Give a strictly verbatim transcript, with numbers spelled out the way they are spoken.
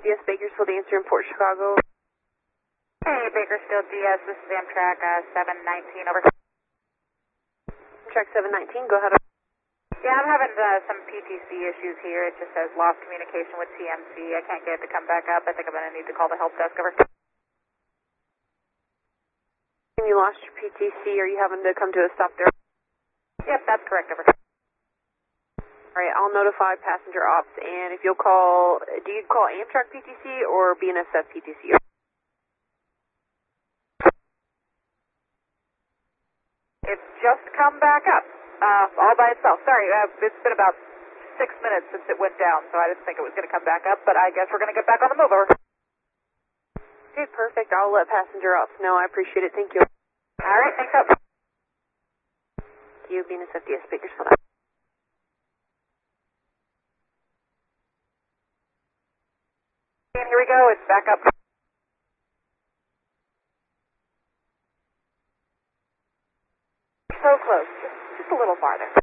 S Bakersfield answer in Port Chicago. Hey, Bakersfield D S, this is Amtrak uh, seven nineteen, over. Track seven nineteen, go ahead. Yeah, I'm having uh, some P T C issues here. It just says lost communication with T M C. I can't get it to come back up. I think I'm going to need to call the help desk, over. And you lost your P T C, are you having to come to a stop there? Yep, that's correct, over. Alright, I'll notify passenger ops, and if you'll call, do you call Amtrak P T C or B N S F P T C? It's just come back up, uh, all by itself. Sorry, uh, it's been about six minutes since it went down, so I didn't think it was going to come back up, but I guess we're going to get back on the move, over. Okay, perfect. I'll let passenger ops know. I appreciate it. Thank you. All right, thanks up. Thank you, B N S F D S Bakersfield. And here we go, it's back up. So close, just, just a little farther.